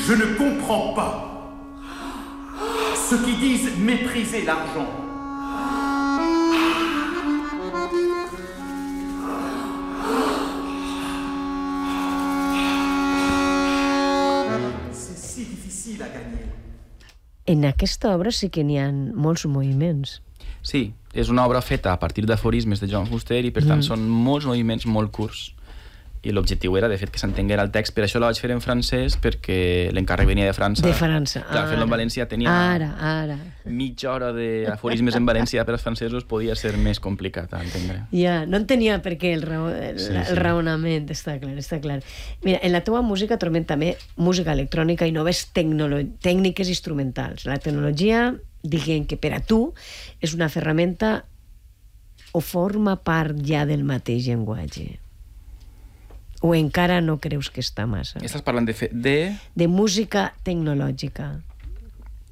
Je ne comprends pas ceux qui disent mépriser l'argent. C'est si difficile à gagner. En aquesta obra sí que n'hi ha molts moviments. Sí, és una obra feta a partir d'aforismes de Joan Fuster i per tant són molts moviments molt curts i l'objectiu era, de fet, que s'entenguera el text. Per això la vaig fer en francès, perquè l'encàrrec venia de França. De França. Clar, fer-lo en valencià tenia mitja hora d'aforismes en valencià per als francesos, podia ser més complicat a entendre. Ja, no entenia per què el raonament, està clar, està clar. Mira, en la teua música trobem també música electrònica i noves tècniques instrumentals. La tecnologia, diguem que per a tu, és una ferramenta o forma part ja del mateix llenguatge? O encara no creus que està massa? Estàs parlant de música tecnològica.